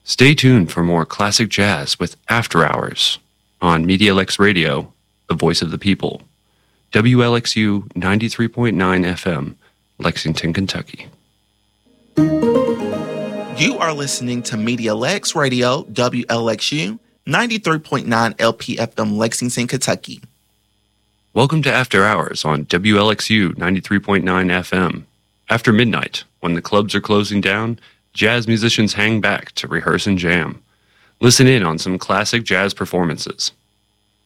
Stay tuned for more classic jazz with After Hours on MediaLex Radio, the voice of the people. WLXU 93.9 FM, Lexington, Kentucky. You are listening to MediaLex Radio, WLXU 93.9 LPFM, Lexington, Kentucky. Welcome to After Hours on WLXU 93.9 FM. After midnight, when the clubs are closing down, jazz musicians hang back to rehearse and jam. Listen in on some classic jazz performances.